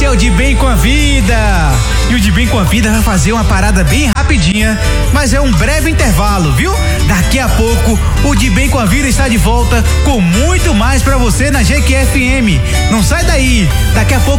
é o De Bem com a Vida. E o De Bem com a Vida vai fazer uma parada bem rapidinha, mas é um breve intervalo, viu? Daqui a pouco o De Bem com a Vida está de volta com muito mais pra você na JQFM. Não sai daí, daqui a pouco